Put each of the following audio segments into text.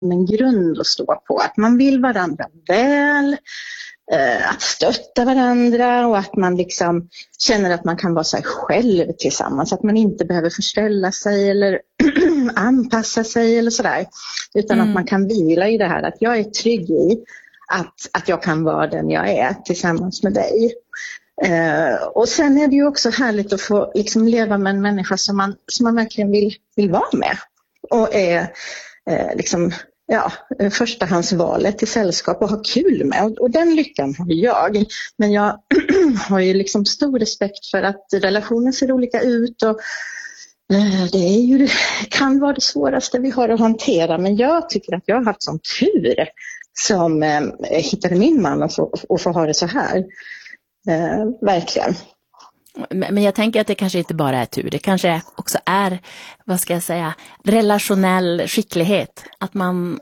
en grund att stå på. Att man vill varandra väl, att stötta varandra och att man liksom känner att man kan vara sig själv tillsammans. Att man inte behöver förställa sig eller anpassa sig eller sådär. Utan att man kan vila i det här, att jag är trygg i att jag kan vara den jag är tillsammans med dig. Och sen är det ju också härligt att få liksom leva med en människa som man verkligen vill vara med. Och är liksom, förstahandsvalet i sällskap och ha kul med. Och den lyckan har jag. Men jag har ju liksom stor respekt för att relationer ser olika ut och det kan vara det svåraste vi har att hantera. Men jag tycker att jag har haft sån tur som hittade min man och får ha det så här. Verkligen. Men jag tänker att det kanske inte bara är tur. Det kanske också är, vad ska jag säga, relationell skicklighet. Att man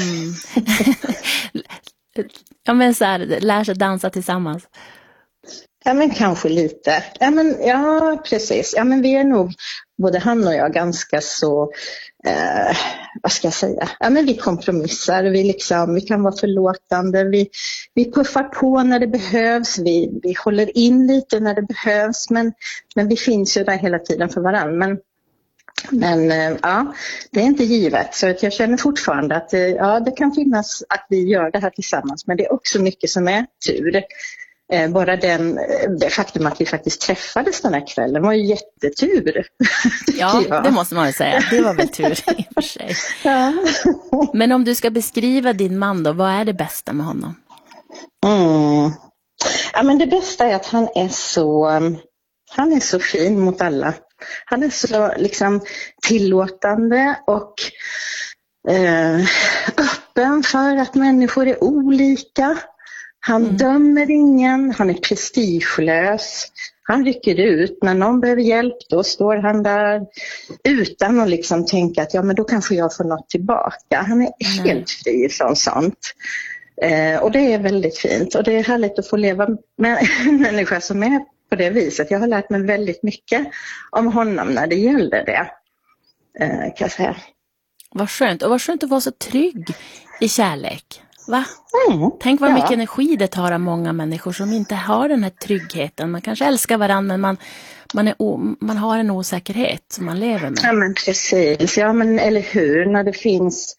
ja, men så här, lär sig dansa tillsammans. Ja, men kanske lite. Ja, precis. Ja, men vi är nog, både han och jag, ganska så, vad ska jag säga? Ja, men vi kompromissar, vi kan vara förlåtande, vi puffar på när det behövs, vi håller in lite när det behövs, men vi finns ju där hela tiden för varandra. Men ja, det är inte givet. Så att jag känner fortfarande att det kan finnas att vi gör det här tillsammans, men det är också mycket som är tur. Bara det faktum att vi faktiskt träffades den här kvällen var ju jättetur. Ja, det måste man ju säga. Det var väl tur i och för sig. Ja. Men om du ska beskriva din man då, vad är det bästa med honom? Ja, men det bästa är att han är så fin mot alla. Han är så liksom tillåtande och öppen för att människor är olika. Han dömer ingen, han är prestigelös. Han rycker ut. När någon behöver hjälp, då står han där utan att liksom tänka att men då kanske jag får något tillbaka. Han är helt fri från sånt. Och det är väldigt fint. Och det är härligt att få leva med en människa som är på det viset. Jag har lärt mig väldigt mycket om honom när det gäller det. Kan jag säga. Vad skönt. Och vad skönt att vara så trygg i kärlek. Va? Tänk vad mycket energi det tar av många människor som inte har den här tryggheten. Man kanske älskar varandra, men man har en osäkerhet som man lever med. Ja, men precis. Ja, men eller hur? När det finns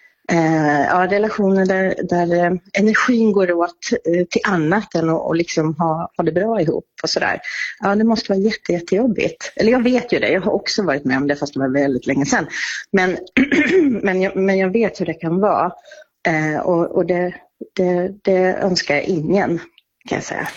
relationer där energin går åt till annat än att liksom ha det bra ihop och sådär. Ja, det måste vara jättejobbigt. Eller jag vet ju det. Jag har också varit med om det, fast det var väldigt länge sedan. Men jag vet hur det kan vara. Och det önskar jag ingen, kan jag säga.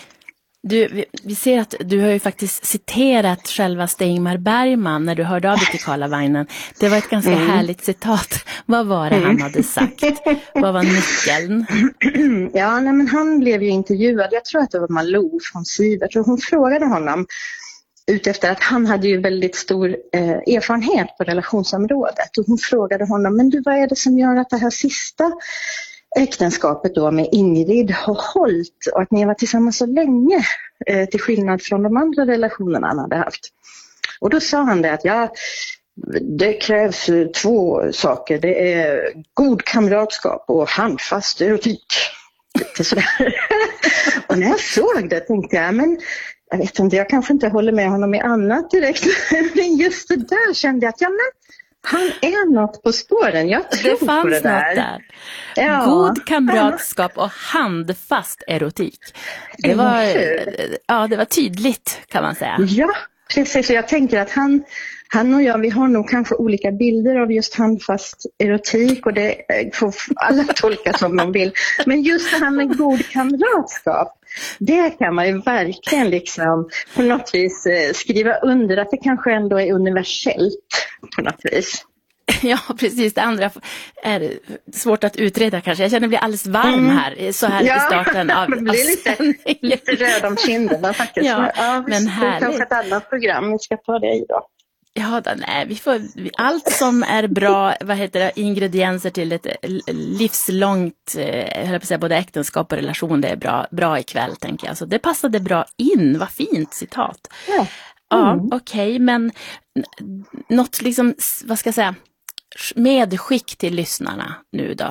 Vi ser att du har ju faktiskt citerat själva Ingmar Bergman när du hörde av dig till Karlavainen. Det var ett ganska härligt citat. Vad var det han hade sagt? Vad var nyckeln? Ja, men han blev ju intervjuad. Jag tror att det var Malou från Sivert. Och hon frågade honom utefter att han hade ju väldigt stor erfarenhet på relationsområdet. Och hon frågade honom, men du, vad är det som gör att det här sista äktenskapet då med Ingrid har hållit och att ni har varit tillsammans så länge till skillnad från de andra relationerna han hade haft? Och då sa han det att det krävs 2 saker. Det är god kamratskap och handfast erotik. Lite sådär. Och när jag såg det tänkte jag vet inte, jag kanske inte håller med honom i annat direkt. Men just det där kände jag att han är något på spåren. Jag tror det fanns på det där. Något där. Ja. God kamratskap och handfast erotik. Det var tydligt, kan man säga. Ja, precis. Jag tänker att han och jag, vi har nog kanske olika bilder av just handfast erotik, och det får alla tolka som de vill. Men just det här med god kamratskap, det kan man ju verkligen liksom på något vis skriva under att det kanske ändå är universellt på något vis. Ja, precis. Det andra är svårt att utreda kanske. Jag känner mig bli alldeles varm här, så här i starten av det blir lite röd om kinderna faktiskt. Ja, men härligt. Det är kanske ett annat program vi ska ta det i då. Ja, allt som är bra, ingredienser till ett livslångt, både äktenskap och relation, det är bra ikväll, tänker jag. Så det passade bra in, vad fint citat. Ja, okej, men något liksom, vad ska jag säga, medskick till lyssnarna nu då?